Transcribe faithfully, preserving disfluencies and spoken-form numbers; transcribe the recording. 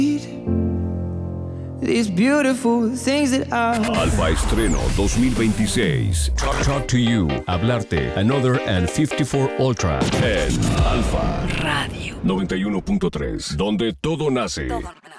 These beautiful things that I... Alfa Estreno dos mil veintiséis. Talk, talk to you. Hablarte. Another and fifty-four Ultra. En Alfa Radio noventa y uno punto tres, donde todo nace. Todo